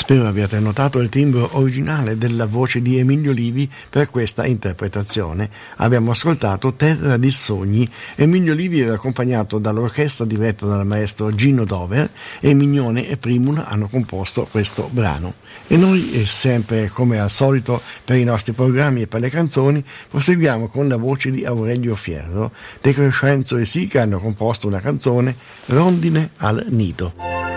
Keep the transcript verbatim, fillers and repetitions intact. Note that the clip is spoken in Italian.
Spero abbiate notato il timbro originale della voce di Emilio Livi per questa interpretazione. Abbiamo ascoltato Terra di Sogni. Emilio Livi era accompagnato dall'orchestra diretta dal maestro Gino Dover e Mignone e Primula hanno composto questo brano. E noi, sempre come al solito per i nostri programmi e per le canzoni, proseguiamo con la voce di Aurelio Fierro. De Crescenzo e Sica hanno composto una canzone, Rondine al Nido.